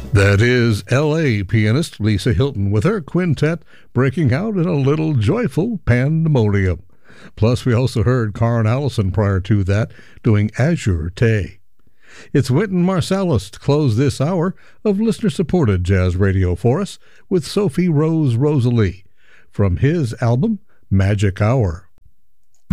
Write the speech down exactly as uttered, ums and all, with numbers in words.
That is L A pianist Lisa Hilton with her quintet breaking out in a little joyful pandemonium. Plus, we also heard Karen Allison prior to that doing Azure Tay. It's Wynton Marsalis to close this hour of listener-supported jazz radio for us with Sophie Rose Rosalie from his album Magic Hour.